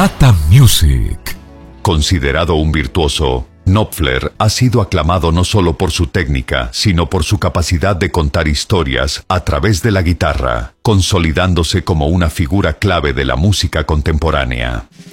Tojata Music. Considerado un virtuoso, Knopfler ha sido aclamado no solo por su técnica, sino por su capacidad de contar historias a través de la guitarra, consolidándose como una figura clave de la música contemporánea.